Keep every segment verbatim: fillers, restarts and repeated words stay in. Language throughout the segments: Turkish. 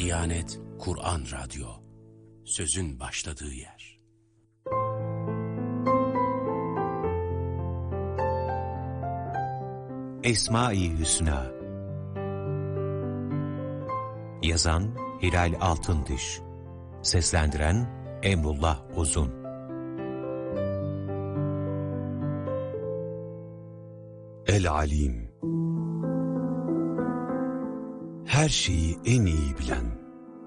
Diyanet Kur'an Radyo, sözün başladığı yer. Esma-i Hüsna. Yazan Hilal Altındiş, seslendiren Emrullah Uzun. El-Alim, her şeyi en iyi bilen.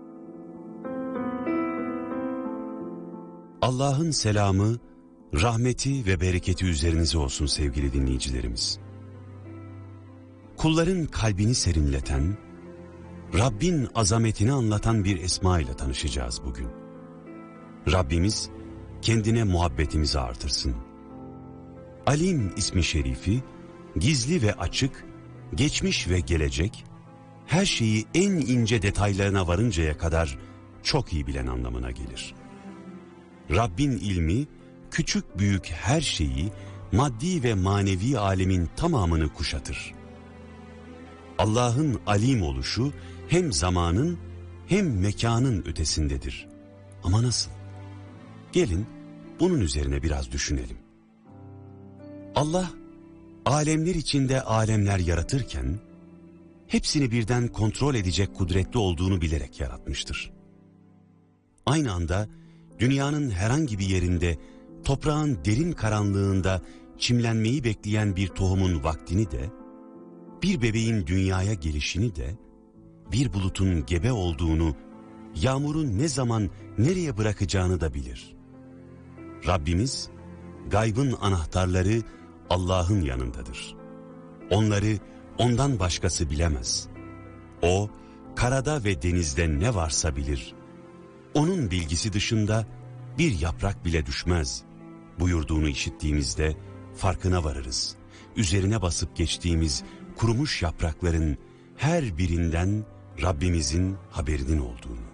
Allah'ın selamı, rahmeti ve bereketi üzerinize olsun sevgili dinleyicilerimiz. Kulların kalbini serinleten, Rabbin azametini anlatan bir esma ile tanışacağız bugün. Rabbimiz kendine muhabbetimizi artırsın. Alim ismi şerifi, gizli ve açık, geçmiş ve gelecek, her şeyi en ince detaylarına varıncaya kadar çok iyi bilen anlamına gelir. Rabbin ilmi, küçük büyük her şeyi, maddi ve manevi alemin tamamını kuşatır. Allah'ın alim oluşu hem zamanın hem mekanın ötesindedir. Ama nasıl? Gelin bunun üzerine biraz düşünelim. Allah, alemler içinde alemler yaratırken, hepsini birden kontrol edecek kudretli olduğunu bilerek yaratmıştır. Aynı anda dünyanın herhangi bir yerinde, toprağın derin karanlığında çimlenmeyi bekleyen bir tohumun vaktini de, bir bebeğin dünyaya gelişini de, bir bulutun gebe olduğunu, yağmurun ne zaman nereye bırakacağını da bilir. Rabbimiz, gaybın anahtarları Allah'ın yanındadır. Onları ondan başkası bilemez. O, karada ve denizde ne varsa bilir. Onun bilgisi dışında bir yaprak bile düşmez buyurduğunu işittiğimizde farkına varırız. Üzerine basıp geçtiğimiz kurumuş yaprakların her birinden Rabbimizin haberinin olduğunu.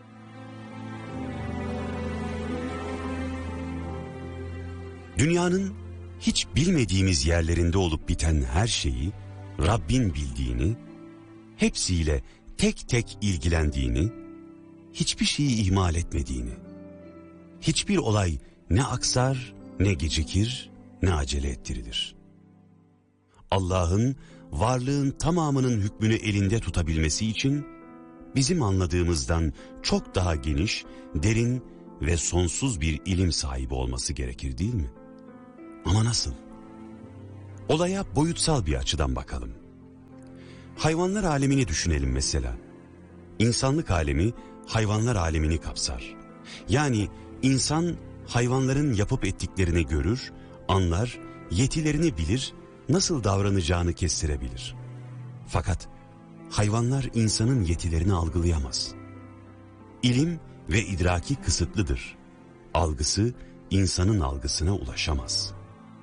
Dünyanın hiç bilmediğimiz yerlerinde olup biten her şeyi Rabbin bildiğini, hepsiyle tek tek ilgilendiğini, hiçbir şeyi ihmal etmediğini, hiçbir olay ne aksar, ne gecikir, ne acele ettirilir. Allah'ın varlığın tamamının hükmünü elinde tutabilmesi için bizim anladığımızdan çok daha geniş, derin ve sonsuz bir ilim sahibi olması gerekir değil mi? Ama nasıl? Olaya boyutsal bir açıdan bakalım. Hayvanlar alemini düşünelim mesela. İnsanlık alemi hayvanlar alemini kapsar. Yani insan hayvanların yapıp ettiklerini görür, anlar, yetilerini bilir, nasıl davranacağını kestirebilir. Fakat hayvanlar insanın yetilerini algılayamaz. İlim ve idraki kısıtlıdır. Algısı insanın algısına ulaşamaz.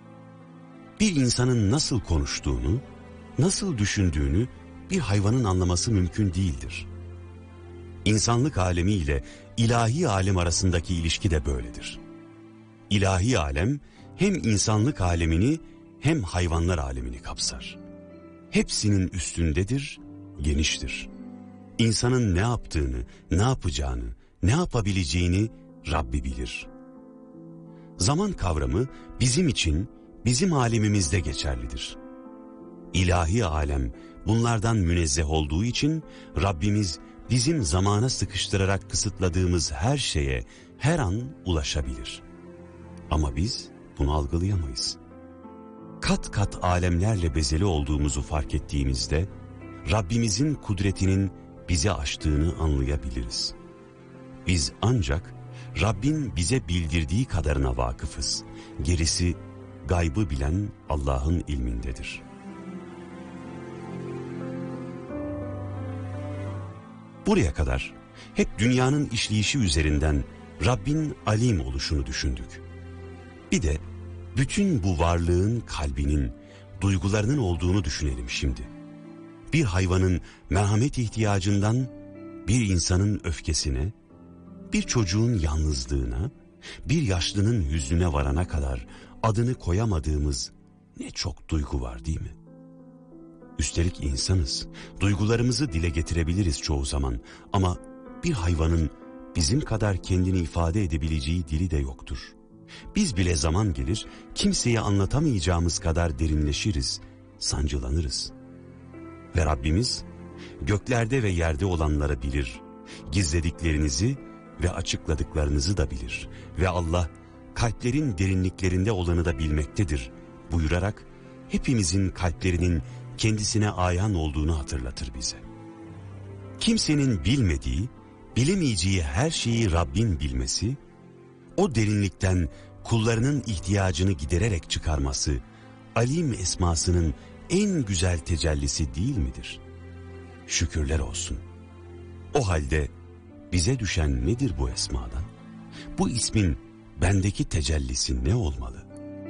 Bir insanın nasıl konuştuğunu, nasıl düşündüğünü bir hayvanın anlaması mümkün değildir. İnsanlık alemi ile ilahi alem arasındaki ilişki de böyledir. İlahi alem hem insanlık alemini hem hayvanlar alemini kapsar. Hepsinin üstündedir, geniştir. İnsanın ne yaptığını, ne yapacağını, ne yapabileceğini Rabbi bilir. Zaman kavramı bizim için, bizim alemimizde geçerlidir. İlahi alem bunlardan münezzeh olduğu için Rabbimiz bizim zamana sıkıştırarak kısıtladığımız her şeye her an ulaşabilir. Ama biz bunu algılayamayız. Kat kat alemlerle bezeli olduğumuzu fark ettiğimizde Rabbimizin kudretinin bize aştığını anlayabiliriz. Biz ancak Rabbin bize bildirdiği kadarına vakıfız. Gerisi gaybı bilen Allah'ın ilmindedir. Buraya kadar hep dünyanın işleyişi üzerinden Rabbin alim oluşunu düşündük. Bir de bütün bu varlığın kalbinin, duygularının olduğunu düşünelim şimdi. Bir hayvanın merhamet ihtiyacından bir insanın öfkesine, bir çocuğun yalnızlığına, bir yaşlının hüznüne varana kadar adını koyamadığımız ne çok duygu var değil mi? Üstelik insanız, duygularımızı dile getirebiliriz çoğu zaman ama Bir hayvanın bizim kadar kendini ifade edebileceği dili de yoktur. Biz bile zaman gelir, kimseye anlatamayacağımız kadar derinleşiriz, sancılanırız. Ve Rabbimiz, göklerde ve yerde olanları bilir, gizlediklerinizi ve açıkladıklarınızı da bilir. Ve Allah, kalplerin derinliklerinde olanı da bilmektedir buyurarak, hepimizin kalplerinin kendisine ayan olduğunu hatırlatır bize. Kimsenin bilmediği, bilemeyeceği her şeyi Rabbin bilmesi, o derinlikten kullarının ihtiyacını gidererek çıkarması, Alim esmasının en güzel tecellisi değil midir? Şükürler olsun. O halde bize düşen nedir bu esmadan? Bu ismin bendeki tecellisi ne olmalı?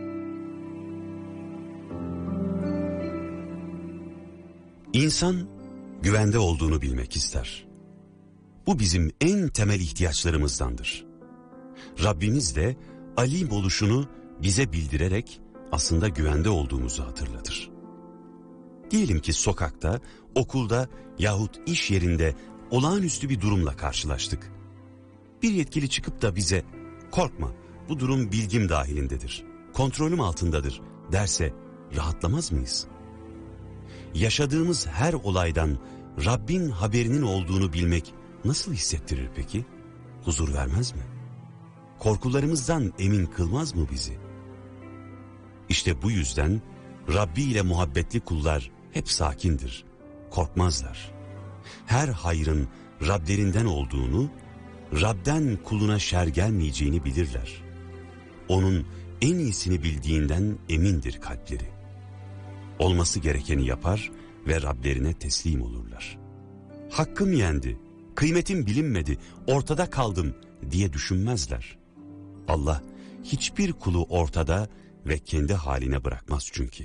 İnsan güvende olduğunu bilmek ister. Bu bizim en temel ihtiyaçlarımızdandır. Rabbimiz de alim oluşunu bize bildirerek aslında güvende olduğumuzu hatırlatır. Diyelim ki sokakta, okulda yahut iş yerinde olağanüstü bir durumla karşılaştık. Bir yetkili çıkıp da bize korkma, bu durum bilgim dahilindedir, kontrolüm altındadır derse rahatlamaz mıyız? Yaşadığımız her olaydan Rabbin haberinin olduğunu bilmek nasıl hissettirir peki? Huzur vermez mi? Korkularımızdan emin kılmaz mı bizi? İşte bu yüzden Rabbi ile muhabbetli kullar hep sakindir, korkmazlar. Her hayrın Rablerinden olduğunu, Rab'den kuluna şer gelmeyeceğini bilirler. Onun en iyisini bildiğinden emindir kalpleri. Olması gerekeni yapar ve Rablerine teslim olurlar. Hakkım yendi, kıymetim bilinmedi, ortada kaldım diye düşünmezler. Allah hiçbir kulu ortada ve kendi haline bırakmaz çünkü.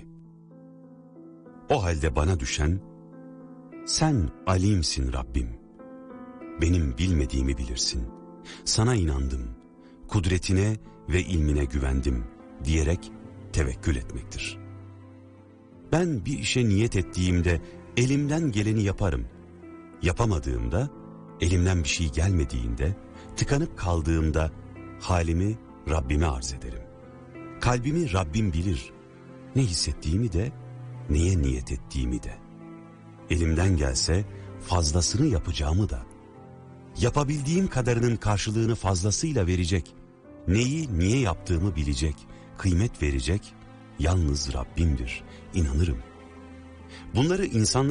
O halde bana düşen, sen alimsin Rabbim, benim bilmediğimi bilirsin, sana inandım, kudretine ve ilmine güvendim diyerek tevekkül etmektir. Ben bir işe niyet ettiğimde elimden geleni yaparım. Yapamadığımda, elimden bir şey gelmediğinde, tıkanıp kaldığımda halimi Rabbime arz ederim. Kalbimi Rabbim bilir. Ne hissettiğimi de, neye niyet ettiğimi de. Elimden gelse fazlasını yapacağımı da. Yapabildiğim kadarının karşılığını fazlasıyla verecek. Neyi niye yaptığımı bilecek, kıymet verecek. Yalnız Rabbimdir, inanırım. Bunları insanlar